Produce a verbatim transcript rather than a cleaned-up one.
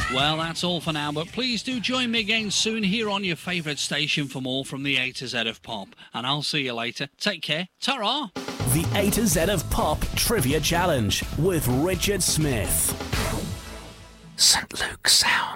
Well, that's all for now, but please do join me again soon here on your favourite station for more from the A to Z of Pop. And I'll see you later. Take care. Ta-ra! The A to Z of Pop Trivia Challenge with Richard Smith. Saint Luke Sound.